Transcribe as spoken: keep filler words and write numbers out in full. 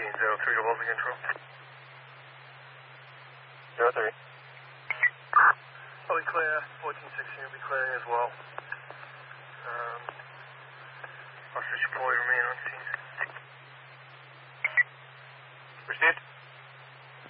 fourteen, zero three to Wolverine Control. Zero three. I'll be clear, fourteen sixteen will be clearing as well. Um, hostage deployed, remain